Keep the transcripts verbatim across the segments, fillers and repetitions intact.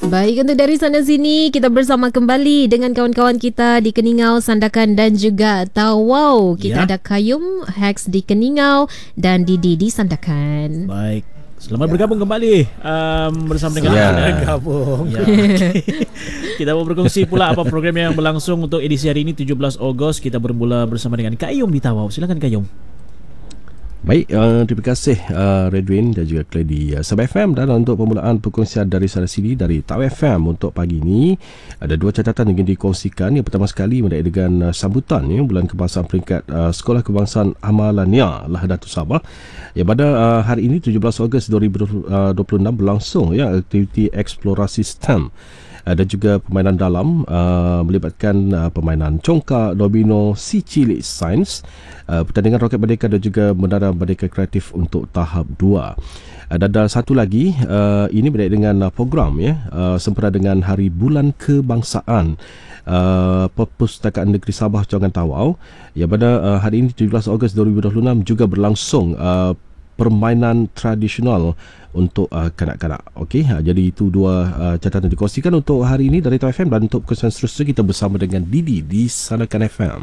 Baik, untuk dari sana sini kita bersama kembali dengan kawan-kawan kita di Keningau, Sandakan dan juga Tawau. Kita ya. ada Kayum, Hex di Keningau dan Didi di Sandakan. Baik. Selamat ya. bergabung kembali um, bersama dengan ya. anda. Bergabung. Ya. Kita mau berkongsi pula apa program yang berlangsung untuk edisi hari ini tujuh belas Ogos. Kita bermula bersama dengan Kayum di Tawau. Silakan Kayum. Baik, uh, terima kasih uh, Redwin dan juga Clay di uh, Sabah F M. Dan untuk permulaan perkongsian dari sana sini dari Tawau F M untuk pagi ini, ada dua catatan yang ingin dikongsikan. Yang pertama sekali mengenai dengan uh, sambutan ya, Bulan Kebangsaan peringkat uh, Sekolah Kebangsaan Amalania Lahadatul Sabah. Ya, pada uh, hari ini tujuh belas Ogos dua ribu dua puluh enam berlangsung ya aktiviti eksplorasi STEM dan juga permainan dalam uh, melibatkan uh, permainan congkak, domino, si cilik sains, uh, pertandingan roket merdeka dan juga menara merdeka kreatif untuk tahap dua. Uh, dan ada satu lagi, uh, ini berkaitan dengan uh, program ya uh, sempena dengan Hari Bulan Kebangsaan uh, Perpustakaan Negeri Sabah Cawangan Tawau. Ya, pada uh, hari ini tujuh belas Ogos dua ribu dua puluh enam juga berlangsung uh, permainan tradisional untuk uh, kanak-kanak. Okey, ha, jadi itu dua uh, catatan dikongsikan untuk hari ini dari Tawau F M. Dan untuk kesan seterusnya kita bersama dengan Didi di Sandakan F M.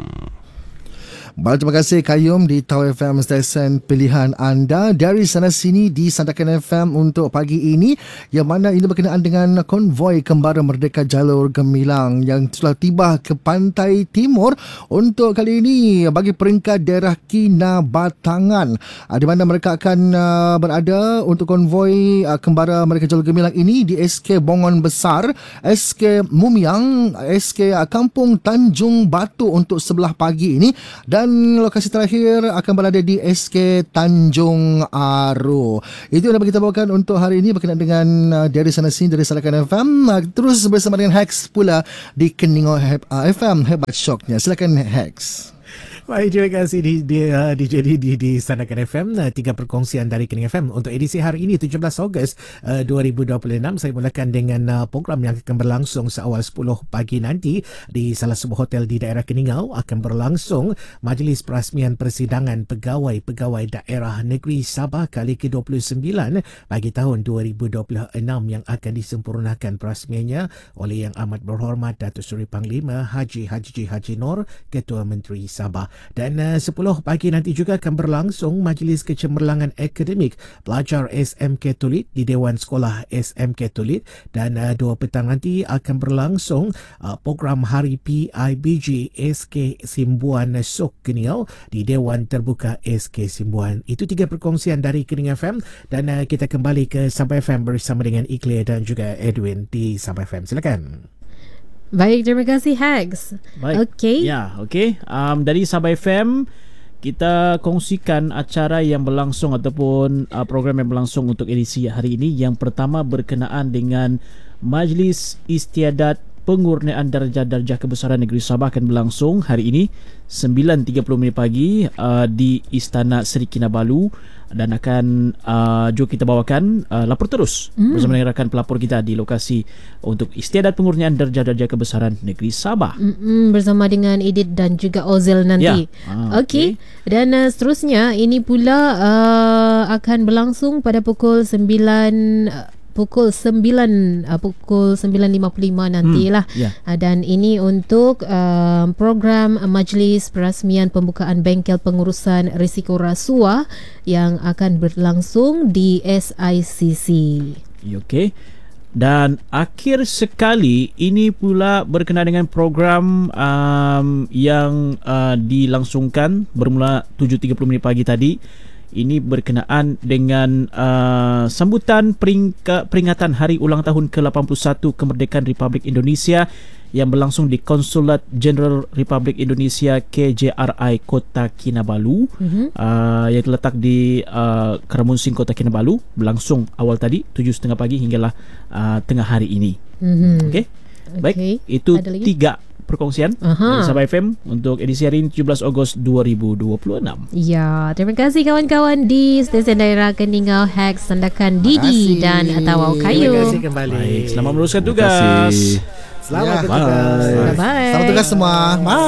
Baik, terima kasih Kayum di Tawau F M, stesen pilihan anda. Dari sana sini di Sandakan F M untuk pagi ini, yang mana ini berkenaan dengan konvoi Kembara Merdeka Jalur Gemilang yang telah tiba ke pantai timur untuk kali ini bagi peringkat daerah Kinabatangan, di mana mereka akan berada untuk konvoi Kembara Merdeka Jalur Gemilang ini di S K Bongon Besar, S K Mumiang, S K Kampung Tanjung Batu untuk sebelah pagi ini. Dan Dan lokasi terakhir akan berada di S K Tanjung Aru. Itu yang dapat kita bawakan untuk hari ini berkenaan dengan uh, dari sana sini dari Sandakan F M. Uh, terus bersama dengan Hex pula di Keningau uh, F M. Hebat shocknya. Silakan Hex. Baik, terima kasih di, di, uh, D J Didi di Sandakan F M. Uh, tiga perkongsian dari Kening F M untuk edisi hari ini tujuh belas Ogos uh, dua ribu dua puluh enam. Saya mulakan dengan uh, program yang akan berlangsung seawal sepuluh pagi nanti di salah sebuah hotel di daerah Keningau. Akan berlangsung Majlis Perasmian Persidangan Pegawai-Pegawai Daerah Negeri Sabah kali ke dua puluh sembilan bagi tahun dua ribu dua puluh enam yang akan disempurnakan perasmiannya oleh Yang Amat Berhormat Datuk Seri Panglima Haji Haji Haji Nur, Ketua Menteri Sabah. Dan uh, sepuluh pagi nanti juga akan berlangsung Majlis Kecemerlangan Akademik Pelajar S M K Tulit di Dewan Sekolah S M K Tulit. Dan uh, dua petang nanti akan berlangsung uh, program Hari P I B G S K Simbuan Sok Keningau di Dewan Terbuka S K Simbuan. Itu tiga perkongsian dari Kening F M. Dan uh, kita kembali ke Sabah F M bersama dengan Ikhlas dan juga Edwin di Sabah F M. Silakan. Baik, terima kasih Hex. Baik. Okey. Ya, okey. Um, dari Sabah F M kita kongsikan acara yang berlangsung ataupun uh, program yang berlangsung untuk edisi hari ini. Yang pertama berkenaan dengan Majlis Istiadat Pengurniaan Darjah-Darjah Kebesaran Negeri Sabah akan berlangsung hari ini sembilan tiga puluh minit pagi uh, di Istana Seri Kinabalu. Dan akan uh, juga kita bawakan uh, lapor terus mm. bersama dengan rakan pelapor kita di lokasi untuk Istiadat Pengurniaan Darjah-Darjah Kebesaran Negeri Sabah. Mm-mm, bersama dengan Edith dan juga Ozil nanti. Ya. Ah, Okey. okay. Dan uh, seterusnya ini pula uh, akan berlangsung pada pukul sembilan uh, pukul sembilan uh, pukul sembilan lima puluh lima nantilah. Hmm, yeah. uh, dan ini untuk uh, program uh, Majlis Perasmian Pembukaan Bengkel Pengurusan Risiko Rasuah yang akan berlangsung di S I C C. Okey. Dan akhir sekali ini pula berkenaan dengan program um, yang uh, dilangsungkan bermula tujuh tiga puluh minit pagi tadi. Ini berkenaan dengan uh, sambutan peringka, peringatan Hari Ulang Tahun ke lapan puluh satu Kemerdekaan Republik Indonesia yang berlangsung di Konsulat Jenderal Republik Indonesia K J R I Kota Kinabalu, mm-hmm. uh, yang terletak di uh, Karamunsing Kota Kinabalu, berlangsung awal tadi tujuh tiga puluh pagi hinggalah uh, tengah hari ini. Mm-hmm. Okey. Baik, okay. Itu tiga perkongsian dari Sabah F M untuk edisi hari ini tujuh belas Ogos dua ribu dua puluh enam. Ya, terima kasih kawan-kawan di stesen daerah Keningau, Hex, Sandakan, Didi dan Tawau Kayu. Terima kasih kembali. Baik, selamat meneruskan tugas. Selamat ya. bertugas. Bye. Bye. Selamat tugas semua. Bye.